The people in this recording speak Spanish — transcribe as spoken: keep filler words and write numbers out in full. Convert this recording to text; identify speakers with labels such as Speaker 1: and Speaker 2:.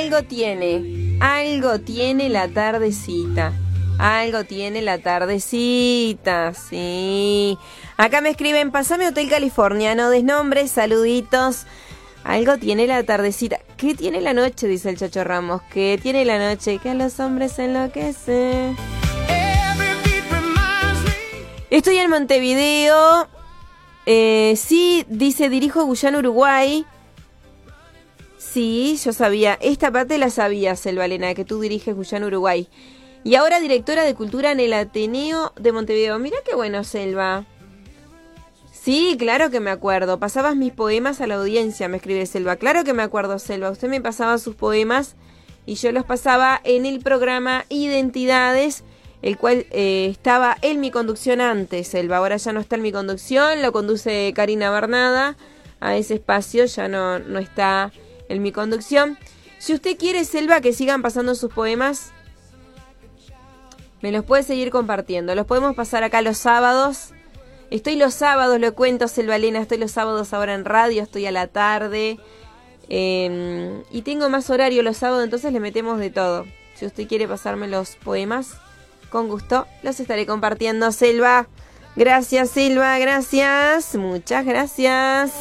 Speaker 1: algo tiene, algo tiene la tardecita. Algo tiene la tardecita, sí. Acá me escriben, pasame Hotel California, no des nombres, saluditos. Algo tiene la tardecita. ¿Qué tiene la noche? Dice el Chacho Ramos. ¿Qué tiene la noche? Que a los hombres enloquece. Estoy en Montevideo. Eh, sí, dice, dirijo Guyana, Uruguay. Sí, yo sabía. Esta parte la sabía, Selva Lena, que tú diriges Guyana, Uruguay. Y ahora directora de Cultura en el Ateneo de Montevideo. Mirá qué bueno, Selva. Sí, claro que me acuerdo. Pasabas mis poemas a la audiencia, me escribe Selva. Claro que me acuerdo, Selva. Usted me pasaba sus poemas y yo los pasaba en el programa Identidades, el cual eh, estaba en mi conducción antes, Selva. Ahora ya no está en mi conducción, lo conduce Karina Bernada. A ese espacio ya no, no está en mi conducción. Si usted quiere, Selva, que sigan pasando sus poemas, me los puede seguir compartiendo. Los podemos pasar acá los sábados. Estoy los sábados, lo cuento, Selva Lena, estoy los sábados ahora en radio, estoy a la tarde. Eh, y tengo más horario los sábados, entonces le metemos de todo. Si usted quiere pasarme los poemas, con gusto los estaré compartiendo, Selva. Gracias, Selva, gracias. Muchas gracias.